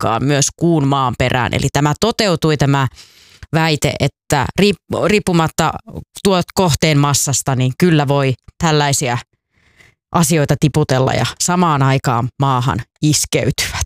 aikaan myös kuun maan perään. Eli tämä toteutui tämä väite, että riippumatta kohteen massasta, niin kyllä voi tällaisia asioita tiputella ja samaan aikaan maahan iskeytyvät.